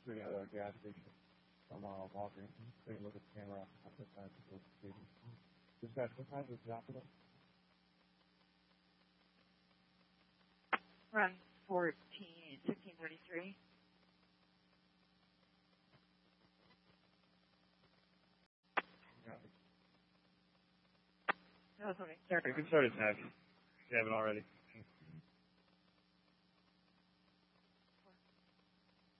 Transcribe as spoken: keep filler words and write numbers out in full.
We got a gas station. I'm uh, walking. Take a look at the camera. At the time to go to the station. Dispatch, what time is the opera? Run fourteen, sixteen thirty-three. That was when we started. You can start at ten. If you haven't already.